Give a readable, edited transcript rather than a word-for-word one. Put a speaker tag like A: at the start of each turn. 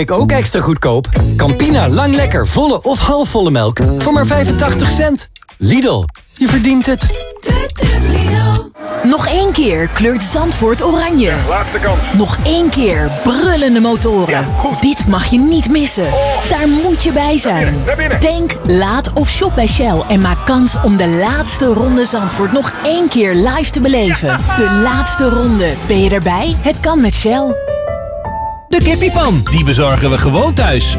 A: Ik ook extra goedkoop. Campina Lang Lekker volle of halfvolle melk voor maar 85 cent. Lidl, je verdient het.
B: Nog 1 keer kleurt Zandvoort oranje.
C: Laatste kans.
B: Nog 1 keer brullende motoren. Dit mag je niet missen. Daar moet je bij zijn.
C: Naar binnen.
B: Tank, laad of shop bij Shell en maak kans om de laatste ronde Zandvoort nog 1 keer live te beleven. De laatste ronde. Ben je erbij? Het kan met Shell.
D: De kippiepan, die bezorgen we gewoon thuis.